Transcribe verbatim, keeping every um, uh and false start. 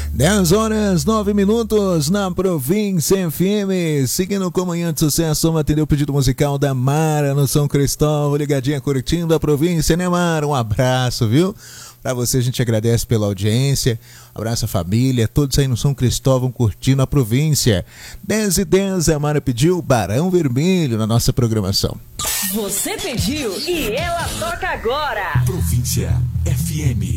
dez horas, nove minutos na Província F M. Seguindo com Manhã de Sucesso, vamos atender o pedido musical da Mara no São Cristóvão, ligadinha curtindo a província, né, Mara? Um abraço, viu? Pra você, a gente agradece pela audiência. Abraço a família, todos aí no São Cristóvão curtindo a província. dez e dez, a Mara pediu Barão Vermelho na nossa programação. Você pediu e ela toca agora. Província F M.